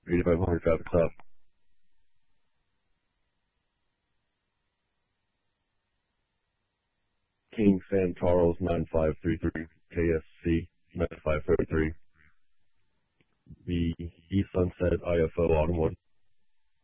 8500 traffic stop. King San Charles 9533 KSC 9533. The East Sunset IFO Automotive.